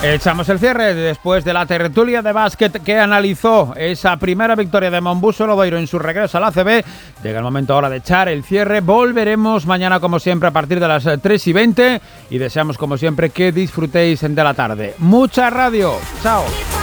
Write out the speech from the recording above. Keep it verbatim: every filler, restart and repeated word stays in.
Echamos el cierre después de la tertulia de básquet que analizó esa primera victoria de Monbuso Lodoiro en su regreso a la A C B. Llega el momento ahora de echar el cierre. Volveremos mañana como siempre a partir de las tres y veinte y deseamos como siempre que disfrutéis de la tarde. Mucha radio. Chao.